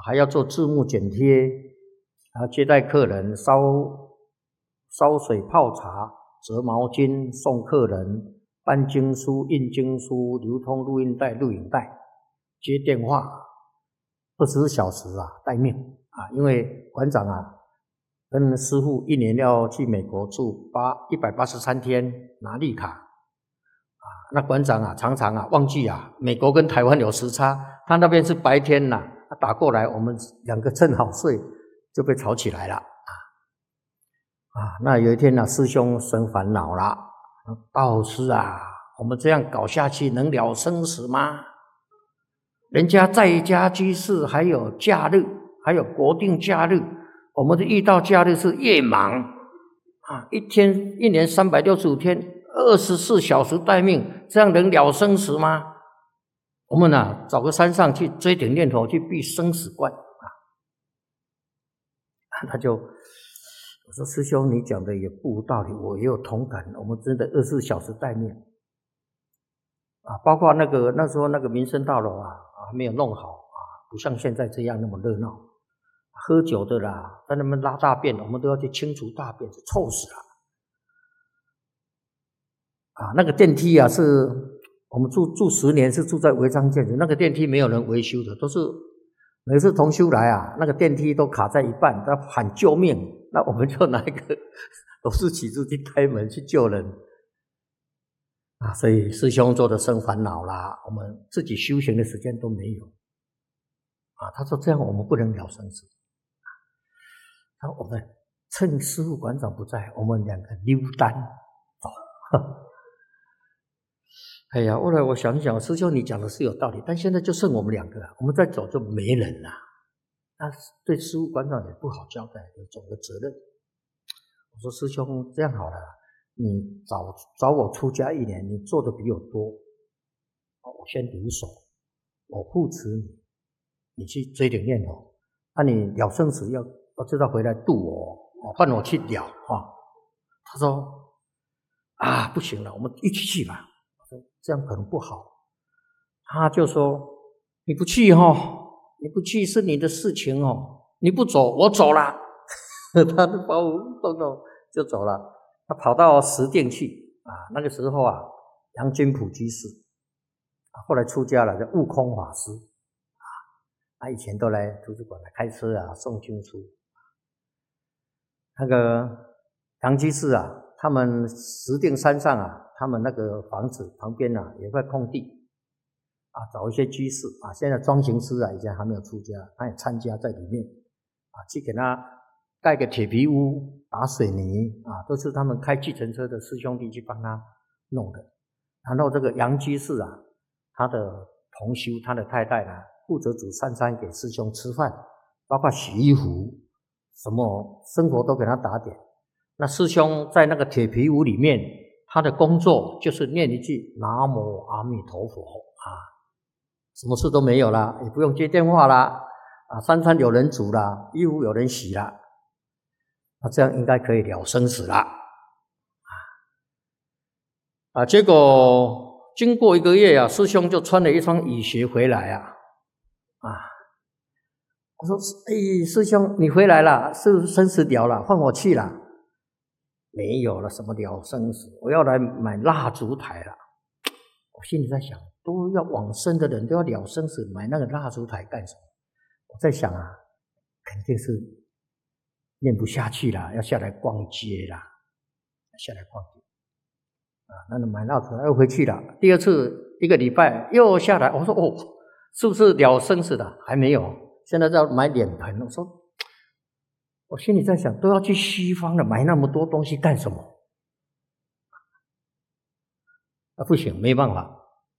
还要做字幕剪贴，然后接待客人，烧水泡茶，折毛巾，送客人，办经书、印经书，流通录音带、录影带，接电话，24小时待命因为馆长跟师父一年要去美国住183天拿绿卡那馆长常常忘记美国跟台湾有时差，他那边是白天他打过来，我们两个正好睡，就被吵起来了那有一天师兄生烦恼了，大师我们这样搞下去能了生死吗？人家在家居士还有假日，还有国定假日，我们遇到假日是越忙一年365天24小时待命，这样能了生死吗？我们找个山上去追顶念头，去闭生死关他就我说师兄你讲的也不无道理，我也有同感，我们真的24小时待命包括那时候那个民生大楼还没有弄好不像现在这样那么热闹，喝酒的啦，在那边拉大便，我们都要去清除大便，臭死了那个电梯是我们住10年，是住在违章建筑，那个电梯没有人维修的，都是每次同修来那个电梯都卡在一半，他喊救命，那我们就拿一个螺丝起子去开门去救人所以师兄做的生烦恼啦，我们自己修行的时间都没有他说这样我们不能了生死他说我们趁师父馆长不在，我们两个溜单走哎呀，后来我想想，师兄你讲的是有道理，但现在就剩我们两个我们再走就没人了那对师父馆长也不好交代，有总的责任我说师兄这样好了，你找我出家1年，你做的比我多我先留守，我护持你去追顶念头你了生死要知道回来度我换我去了他说不行了，我们一起去吧。我说这样可能不好，他就说你不去你不去是你的事情你不走我走了他就把我动就走了，他跑到石碇去那个时候杨金普居士后来出家了，叫悟空法师他以前都来图书馆来开车送经书那个杨居士他们石碇山上他们那个房子旁边有块空地找一些居士现在庄行师以前还没有出家，他也参加在里面去给他盖个铁皮屋，打水泥都是他们开计程车的师兄弟去帮他弄的。然后这个杨居士他的同修，他的太太负责煮三餐给师兄吃饭，包括洗衣服，什么生活都给他打点。那师兄在那个铁皮屋里面，他的工作就是念一句南无阿弥陀佛什么事都没有啦，也不用接电话啦三餐有人煮啦，衣服有人洗啦这样应该可以了生死啦结果经过1个月师兄就穿了一双雨鞋回来我说师兄你回来了，是生死了了，换我去了。没有了，什么了生死，我要来买蜡烛台了。我心里在想，都要往生的人都要了生死，买那个蜡烛台干什么？我在想肯定是念不下去了，要下来逛街啦，下来逛街那买蜡烛台又回去了。第2次1个礼拜又下来，我说是不是了生死了？还没有，现在要买脸盆。我心里在想，都要去西方了，买那么多东西干什么？不行，没办法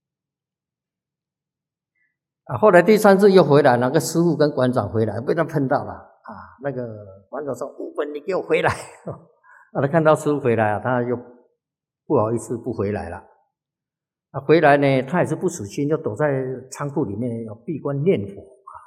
后来第3次又回来，那个师父跟馆长回来，被他碰到了那个馆长说：“悟本，你给我回来！”他看到师父回来他又不好意思不回来了。回来呢，他也是不死心，就躲在仓库里面要闭关念佛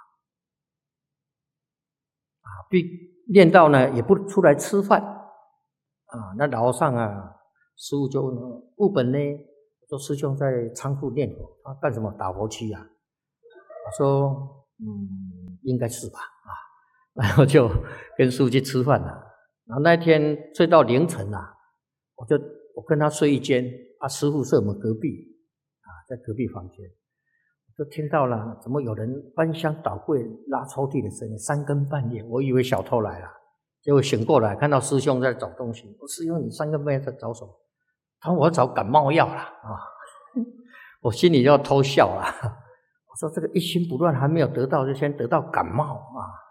念到呢也不出来吃饭那楼上师父就问悟本呢，说师兄在仓库念佛干什么？打佛七我说应该是吧然后就跟师父去吃饭了。然后那天睡到凌晨我跟他睡一间师父是我们隔壁在隔壁房间，就听到了怎么有人翻箱倒柜拉抽屉的声音，3更半夜，我以为小偷来了，结果醒过来看到师兄在找东西。师兄你3更半夜在找什么？他说我要找感冒药了我心里就要偷笑了我说这个一心不乱还没有得到就先得到感冒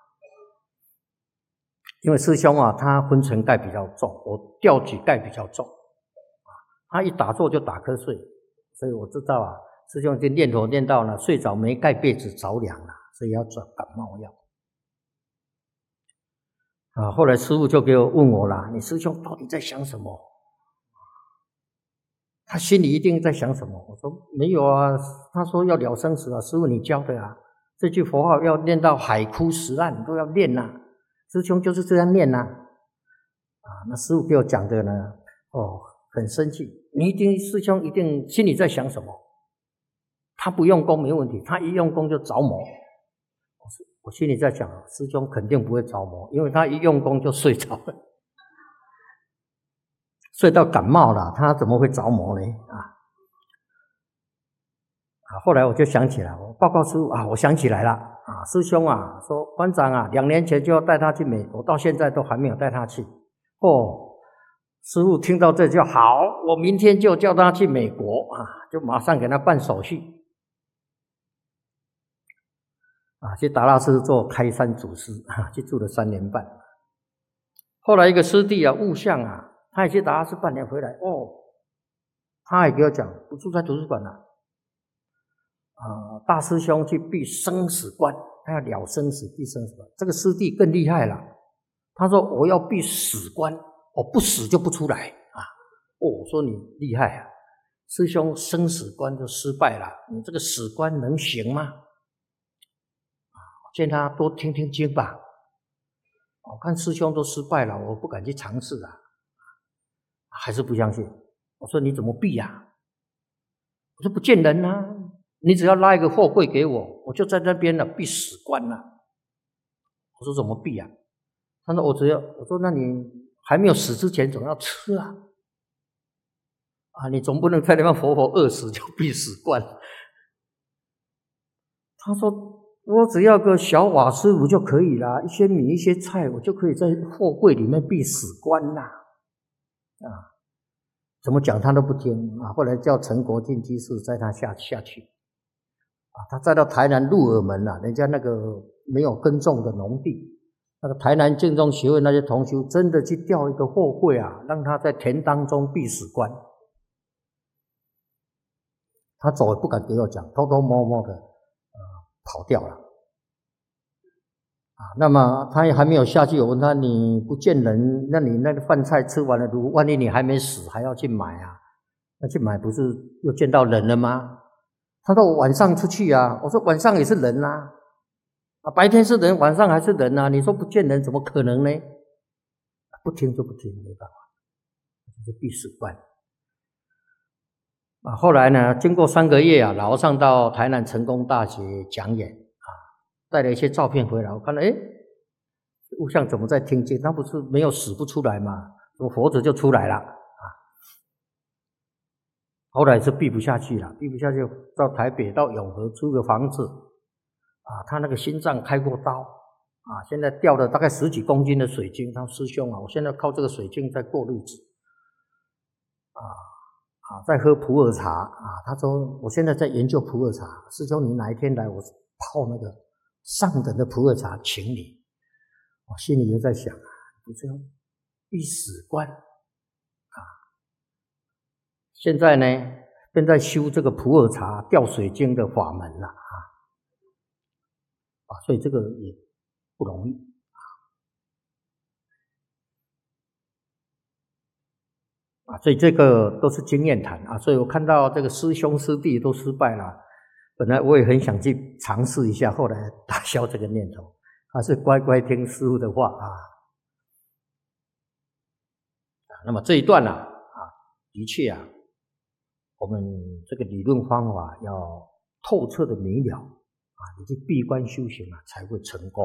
因为师兄他昏沉盖比较重，我吊举盖比较重他一打坐就打瞌睡，所以我知道师兄已经念佛念到了睡着没盖被子着凉了，所以要找感冒药后来师父就给我问我啦，你师兄到底在想什么？他心里一定在想什么？我说没有他说要了生死师父你教的这句佛号要念到海枯石烂都要念师兄就是这样念那师父给我讲的呢很生气，师兄一定心里在想什么？他不用功没问题，他一用功就着魔。我心里在想，师兄肯定不会着魔，因为他一用功就睡着了，睡到感冒了，他怎么会着魔呢？后来我就想起来，我报告师父我想起来了师兄说馆长2年前就要带他去美国，到现在都还没有带他去。师父听到这就好，我明天就叫他去美国就马上给他办手续去达拉斯做开山祖师去住了3年半。后来一个师弟悟相他也去达拉斯半年回来他也给我讲不住在图书馆大师兄去闭生死关，他要了生死闭生死关。这个师弟更厉害了，他说我要闭死关，不死就不出来我说你厉害师兄生死关就失败了，你这个死关能行吗？见他多听听经吧。我看师兄都失败了，我不敢去尝试还是不相信。我说你怎么避我说不见人你只要拉一个货柜给我，我就在那边闭死关我说怎么避他说我说那你还没有死之前总要吃你总不能在那边活饿死就闭死关。他说我只要个小瓦斯炉就可以了，一些米一些菜我就可以在货柜里面闭死关怎么讲他都不听后来叫陈国进居士载他下去他载到台南鹿耳门人家那个没有耕种的农地，那个台南净宗学会那些同修真的去调一个货柜让他在田当中闭死关。他走也不敢给我讲，偷偷摸摸的跑掉了那么他也还没有下去，我问他你不见人，那你那个饭菜吃完了，如果万一你还没死还要去买那去买不是又见到人了吗？他说我晚上出去我说晚上也是人白天是人晚上还是人你说不见人怎么可能呢？不听就不听，没办法，就闭死关后来呢经过3个月老和尚到台南成功大学讲演带了一些照片回来，我看了悟相怎么在听经？他不是没有死不出来吗？怎么佛子就出来了后来是闭不下去了，闭不下去到台北到永和租个房子他那个心脏开过刀现在掉了大概10几公斤的水晶。他说师兄我现在靠这个水晶在过日子在喝普洱茶他说我现在在研究普洱茶，师兄你哪一天来我泡那个上等的普洱茶请你。我心里就在想不这样闭死关现在呢正在修这个普洱茶吊水晶的法门了所以这个也不容易所以这个都是经验谈所以我看到这个师兄师弟都失败了，本来我也很想去尝试一下，后来打消这个念头，还是乖乖听师父的话那么这一段的确我们这个理论方法要透彻的明了你去闭关修行才会成功